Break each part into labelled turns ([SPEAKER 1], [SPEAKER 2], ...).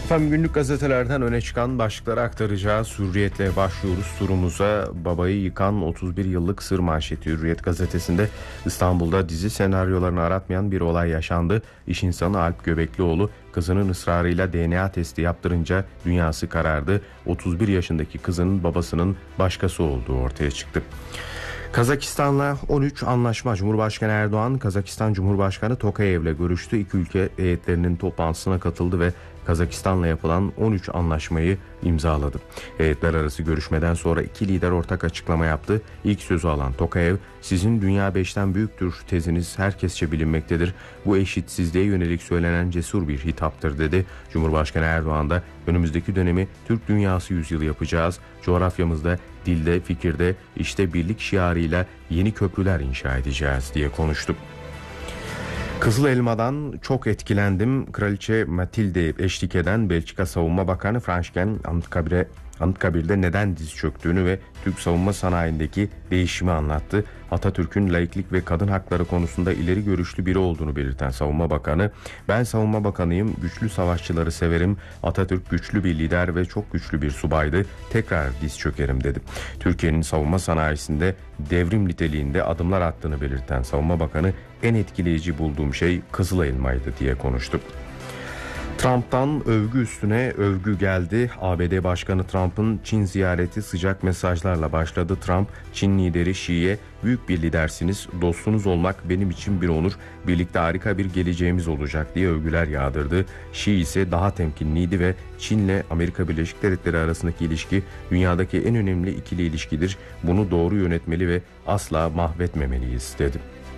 [SPEAKER 1] Efendim, günlük gazetelerden öne çıkan başlıkları aktaracağız. Hürriyet'le başlıyoruz turumuza. Babayı yıkan 31 yıllık sır manşeti. Hürriyet gazetesinde İstanbul'da dizi senaryolarını aratmayan bir olay yaşandı. İş insanı Alp Göbeklioğlu kızının ısrarıyla DNA testi yaptırınca dünyası karardı. 31 yaşındaki kızının babasının başkası olduğu ortaya çıktı. Kazakistan'la 13 anlaşma. Cumhurbaşkanı Erdoğan, Kazakistan Cumhurbaşkanı Tokayev'le görüştü. İki ülke heyetlerinin toplantısına katıldı ve Kazakistan'la yapılan 13 anlaşmayı imzaladı. Heyetler arası görüşmeden sonra iki lider ortak açıklama yaptı. İlk sözü alan Tokayev, "Sizin dünya 5'ten büyüktür teziniz herkesçe bilinmektedir. Bu eşitsizliğe yönelik söylenen cesur bir hitaptır," dedi. Cumhurbaşkanı Erdoğan da önümüzdeki dönemi Türk dünyası yüzyılı yapacağız. Coğrafyamızda, dilde, fikirde, işte birlik şiarıyla yeni köprüler inşa edeceğiz diye konuştu. Kızıl Elma'dan çok etkilendim. Kraliçe Matilde eşlik eden Belçika Savunma Bakanı Franken Anıtkabir'de neden diz çöktüğünü ve Türk savunma sanayindeki değişimi anlattı. Atatürk'ün laiklik ve kadın hakları konusunda ileri görüşlü biri olduğunu belirten Savunma Bakanı, "Ben savunma bakanıyım, güçlü savaşçıları severim. Atatürk güçlü bir lider ve çok güçlü bir subaydı. Tekrar diz çökerim," dedi. Türkiye'nin savunma sanayisinde devrim niteliğinde adımlar attığını belirten Savunma Bakanı, "En etkileyici bulduğum şey Kızıl Elma'ydı," diye konuştu. Trump'tan övgü üstüne övgü geldi. ABD Başkanı Trump'ın Çin ziyareti sıcak mesajlarla başladı. Trump, Çin lideri Xi'ye "Büyük bir lidersiniz, dostunuz olmak benim için bir onur, birlikte harika bir geleceğimiz olacak," diye övgüler yağdırdı. Xi ise daha temkinliydi ve Çin'le Amerika Birleşik Devletleri arasındaki ilişki dünyadaki en önemli ikili ilişkidir. Bunu doğru yönetmeli ve asla mahvetmemeliyiz, dedi.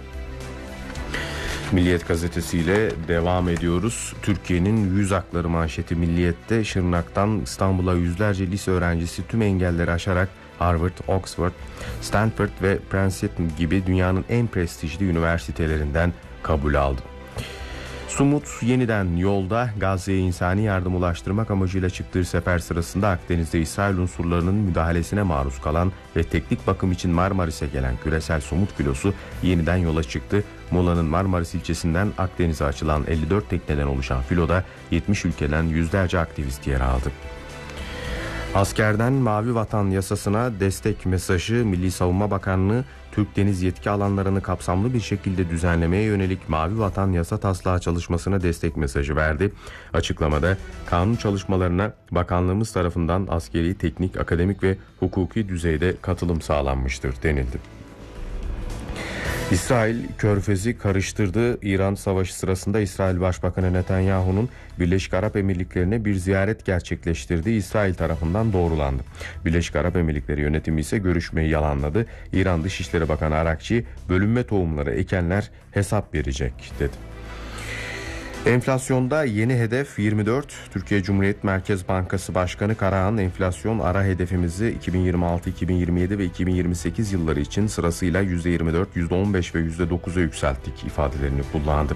[SPEAKER 1] Milliyet gazetesiyle devam ediyoruz. Türkiye'nin 100 hakları manşeti Milliyet'te. Şırnak'tan İstanbul'a yüzlerce lise öğrencisi tüm engelleri aşarak Harvard, Oxford, Stanford ve Princeton gibi dünyanın en prestijli üniversitelerinden kabul aldı. Sumut yeniden yolda. Gazze'ye insani yardım ulaştırmak amacıyla çıktığı sefer sırasında Akdeniz'de İsrail unsurlarının müdahalesine maruz kalan ve teknik bakım için Marmaris'e gelen küresel Sumut filosu yeniden yola çıktı. Muğla'nın Marmaris ilçesinden Akdeniz'e açılan 54 tekneden oluşan filoda 70 ülkeden yüzlerce aktivist yer aldı. Askerden Mavi Vatan yasasına destek mesajı. Milli Savunma Bakanlığı, Türk deniz yetki alanlarını kapsamlı bir şekilde düzenlemeye yönelik Mavi Vatan yasa taslağı çalışmasına destek mesajı verdi. Açıklamada, kanun çalışmalarına bakanlığımız tarafından askeri, teknik, akademik ve hukuki düzeyde katılım sağlanmıştır denildi. İsrail Körfez'i karıştırdı. İran savaşı sırasında İsrail Başbakanı Netanyahu'nun Birleşik Arap Emirlikleri'ne bir ziyaret gerçekleştirdiği İsrail tarafından doğrulandı. Birleşik Arap Emirlikleri yönetimi ise görüşmeyi yalanladı. İran Dışişleri Bakanı Arakçi, "Bölünme tohumları ekenler hesap verecek," dedi. Enflasyonda yeni hedef 24. Türkiye Cumhuriyet Merkez Bankası Başkanı Karahan, enflasyon ara hedefimizi 2026, 2027 ve 2028 yılları için sırasıyla %24, %15 ve %9'a yükselttik ifadelerini kullandı.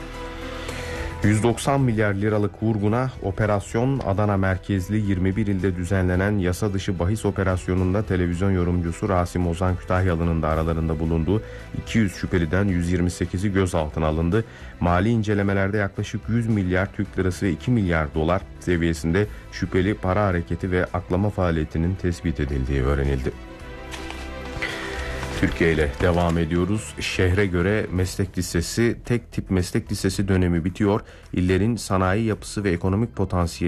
[SPEAKER 1] 190 milyar liralık vurguna operasyon. Adana merkezli 21 ilde düzenlenen yasa dışı bahis operasyonunda televizyon yorumcusu Rasim Ozan Kütahyalı'nın da aralarında bulunduğu 200 şüpheliden 128'i gözaltına alındı. Mali incelemelerde yaklaşık 100 milyar Türk lirası ve 2 milyar dolar seviyesinde şüpheli para hareketi ve aklama faaliyetinin tespit edildiği öğrenildi. Türkiye ile devam ediyoruz. Şehre göre meslek lisesi, tek tip meslek lisesi dönemi bitiyor. İllerin sanayi yapısı ve ekonomik potansiyeli